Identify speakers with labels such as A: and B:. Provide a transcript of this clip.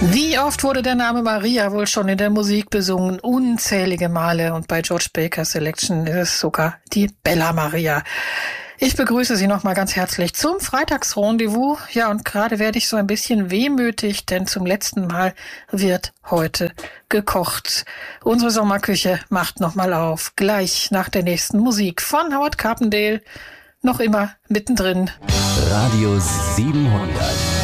A: Wie oft wurde der Name Maria wohl schon in der Musik besungen? Unzählige Male. Und bei George Baker Selection ist es sogar die Bella Maria. Ich begrüße Sie nochmal ganz herzlich zum Freitagsrendezvous. Ja, und gerade werde ich so ein bisschen wehmütig, denn zum letzten Mal wird heute gekocht. Unsere Sommerküche macht nochmal auf. Gleich nach der nächsten Musik von Howard Carpendale. Noch immer mittendrin.
B: Radio 700.